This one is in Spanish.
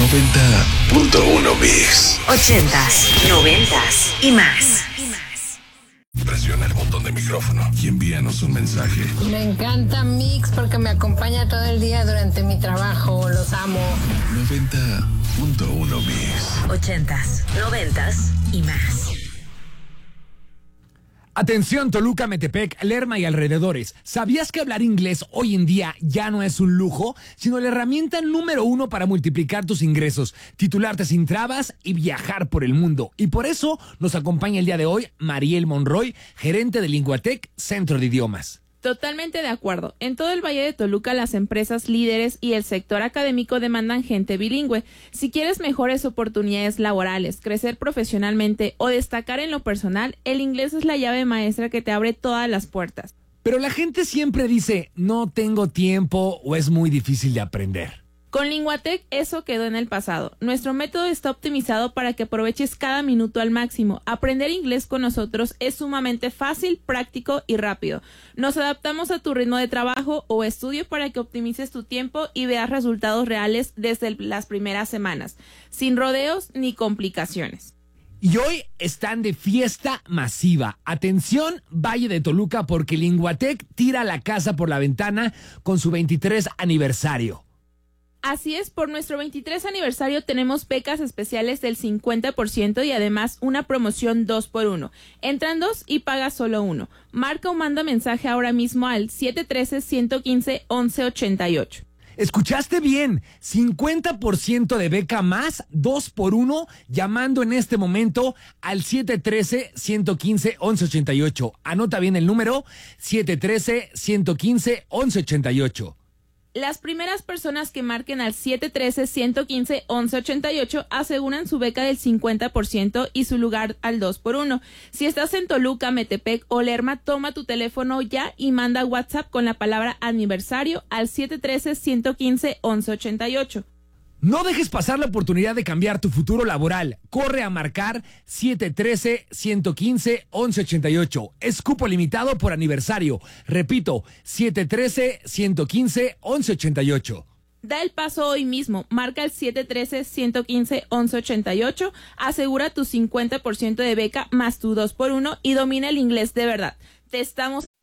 90.1 Mix. 80s, 90s y más. Presiona el botón de micrófono y envíanos un mensaje. Me encanta Mix porque me acompaña todo el día durante mi trabajo. Los amo. 90.1 Mix. 80s, 90s y más. Atención Toluca, Metepec, Lerma y alrededores. ¿Sabías que hablar inglés hoy en día ya no es un lujo, sino la herramienta número 1 para multiplicar tus ingresos, titularte sin trabas y viajar por el mundo? Y por eso nos acompaña el día de hoy Mariel Monroy, gerente de Linguatec, Centro de Idiomas. Totalmente de acuerdo. En todo el Valle de Toluca, las empresas líderes y el sector académico demandan gente bilingüe. Si quieres mejores oportunidades laborales, crecer profesionalmente o destacar en lo personal, el inglés es la llave maestra que te abre todas las puertas. Pero la gente siempre dice, no tengo tiempo o es muy difícil de aprender. Con Linguatec eso quedó en el pasado. Nuestro método está optimizado para que aproveches cada minuto al máximo. Aprender inglés con nosotros es sumamente fácil, práctico y rápido. Nos adaptamos a tu ritmo de trabajo o estudio para que optimices tu tiempo y veas resultados reales desde las primeras semanas, sin rodeos ni complicaciones. Y hoy están de fiesta masiva. Atención, Valle de Toluca, porque Linguatec tira la casa por la ventana con su 23 aniversario. Así es, por nuestro 23 aniversario tenemos becas especiales del 50% y además una promoción 2x1. Entran 2 y pagas solo 1. Marca o manda mensaje ahora mismo al 713-115-1188. ¿Escuchaste bien? 50% de beca más 2x1 llamando en este momento al 713-115-1188. Anota bien el número, 713-115-1188. Las primeras personas que marquen al 713-115-1188 aseguran su beca del 50% y su lugar al 2x1. Si estás en Toluca, Metepec o Lerma, toma tu teléfono ya y manda WhatsApp con la palabra aniversario al 713-115-1188. No dejes pasar la oportunidad de cambiar tu futuro laboral. Corre a marcar 713-115-1188. Es cupo limitado por aniversario. Repito, 713-115-1188. Da el paso hoy mismo. Marca el 713-115-1188. Asegura tu 50% de beca más tu 2x1 y domina el inglés de verdad. Te estamos